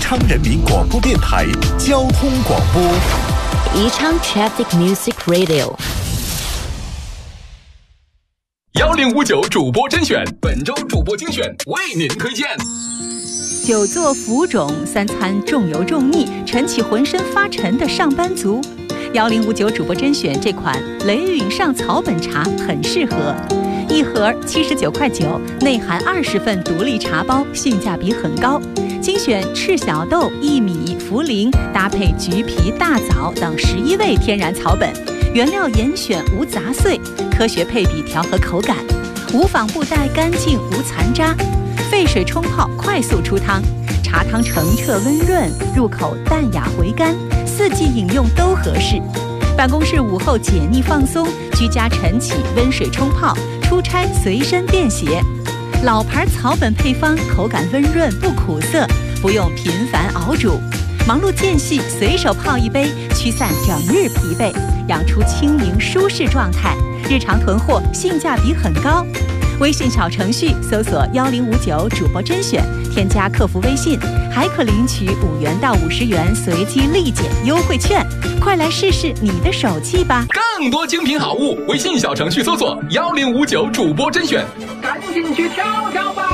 昌人民广播电台交通广播。 宜昌 Traffic Music Radio。 1059主播甄选，本周主播精选为您推荐。 久坐浮肿，3餐重油重腻，晨起浑身发沉的上班族，1059主播甄选这款雷允上草本茶很适合。一盒79.9块，内含20份独立茶包，性价比很高。精选赤小豆、薏米、茯苓，搭配橘皮、大枣等11味天然草本，原料严选无杂碎，科学配比调和口感，无纺布袋干净无残渣，沸水冲泡快速出汤，茶汤澄澈温润，入口淡雅回甘，4季饮用都合适。办公室午后解腻放松，居家晨起温水冲泡，出差随身便携。老牌草本配方，口感温润不苦涩，不用频繁熬煮。忙碌间隙随手泡一杯，驱散整日疲惫，养出轻盈舒适状态。日常囤货，性价比很高。微信小程序搜索1059主播甄选，添加客服微信，还可领取5元到50元随机立减优惠券。快来试试你的手气吧！ 更多精品好物，微信小程序搜索1059主播甄选， 赶紧去挑挑吧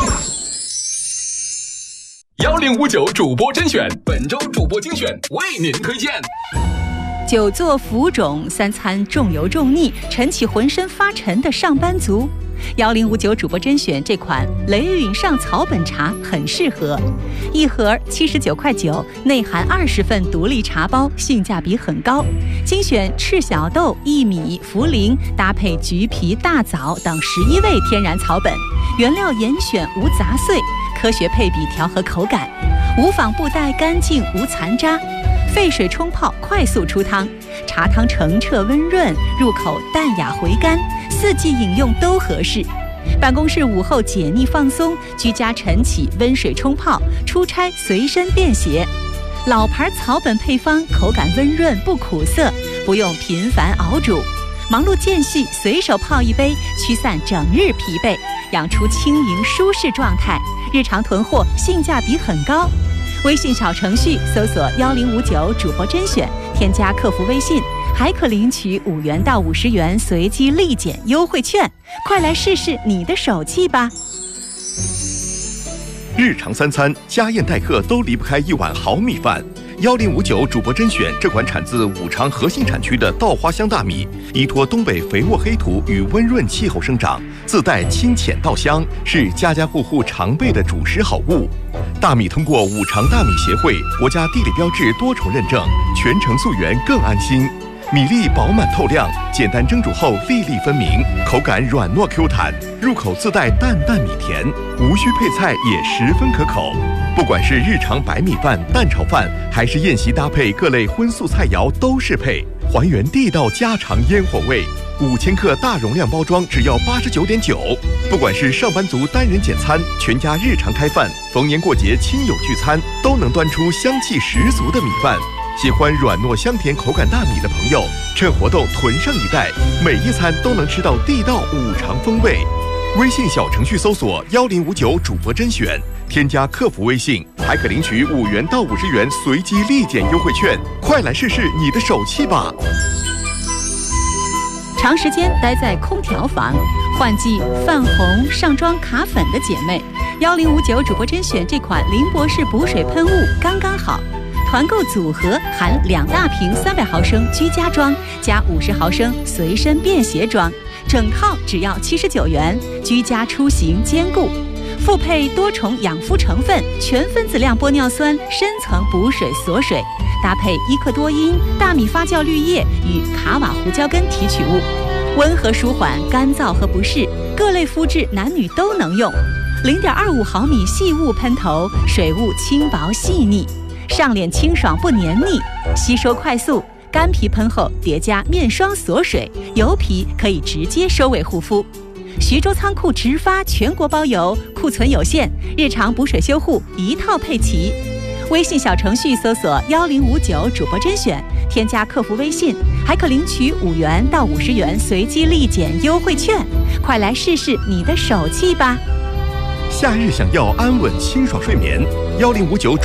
！1059主播甄选，本周主播精选为您推荐。 久坐浮肿，3餐重油重腻，晨起浑身发沉的上班族，1059主播甄选这款雷允上草本茶很适合。一盒79.9块，内含20份独立茶包，性价比很高。精选赤小豆、薏米、茯苓，搭配橘皮、大枣等11味天然草本，原料严选无杂碎，科学配比调和口感，无纺布袋干净无残渣，沸水冲泡快速出汤，茶汤澄澈温润，入口淡雅回甘，4季饮用都合适。办公室午后解腻放松，居家晨起温水冲泡，出差随身便携。老牌草本配方，口感温润不苦涩，不用频繁熬煮。忙碌间隙随手泡一杯，驱散整日疲惫，养出轻盈舒适状态。日常囤货，性价比很高。微信小程序搜索1059主播甄选，添加客服微信，还可领取5元到50元随机立减优惠券。快来试试你的手气吧！ 日常3餐家宴待客都离不开一碗好米饭。1059主播甄选这款产自五常核心产区的稻花香大米，依托东北肥沃黑土与温润气候生长，自带清浅稻香，是家家户户常备的主食好物。大米通过五常大米协会国家地理标志多重认证，全程溯源更安心。米粒饱满透亮，简单蒸煮后粒粒分明，口感软糯 Q 弹，入口自带淡淡米甜，无需配菜也十分可口。不管是日常白米饭、蛋炒饭，还是宴席搭配各类荤素菜肴都适配，还原地道家常烟火味。5000克大容量包装只要89.9。不管是上班族单人简餐，全家日常开饭，逢年过节亲友聚餐，都能端出香气十足的米饭。喜欢软糯香甜口感大米的朋友，趁活动囤上一袋，每一餐都能吃到地道五常风味。微信小程序搜索1059主播甄选，添加客服微信，还可领取5元到50元随机立减优惠券。快来试试你的手气吧！ 长时间待在空调房，换季泛红、上妆卡粉的姐妹，1059主播甄选这款林博士补水喷雾刚刚好。团购组合含2大瓶300毫升居家装加50毫升随身便携装，整套只要79元，居家出行兼顾。复配多重养肤成分，全分子量玻尿酸深层补水锁水，搭配伊克多因、大米发酵绿叶与卡瓦胡椒根提取物，温和舒缓干燥和不适，各类肤质男女都能用。0.25毫米细雾喷头，水雾轻薄细腻，上脸清爽不黏腻，吸收快速，干皮喷后叠加面霜锁水，油皮可以直接收尾护肤。徐州仓库直发全国包邮，库存有限，日常补水修护一套配齐。微信小程序搜索1059主播甄选，添加客服微信，还可领取5元到50元随机立减优惠券。快来试试你的手气吧！ 夏日想要安稳清爽睡眠，1059